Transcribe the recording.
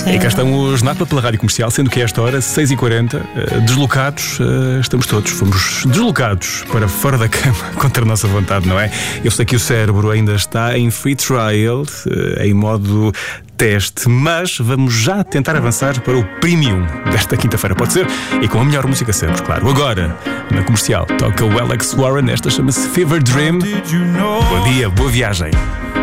E cá estamos na APA pela Rádio Comercial, sendo que a esta hora, 6h40, deslocados, estamos todos. Fomos deslocados para fora da cama contra a nossa vontade, não é? Eu sei que o cérebro ainda está em free trial, em modo teste, mas vamos já tentar avançar para o premium desta quinta-feira, pode ser? E com a melhor música sempre, claro. Agora, na Comercial, toca o Alex Warren, esta chama-se Fever Dream. Bom dia, boa viagem.